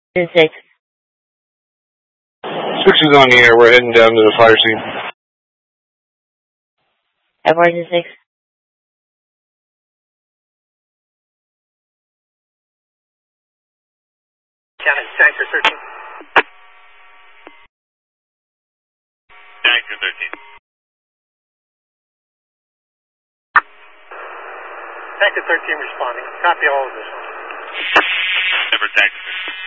6. 6 is on the air. We're heading down to the fire scene. Airport 6. County, Tanker 13. Tanker 13. Tanker 13 responding. Copy all of this. Never Tanker 13.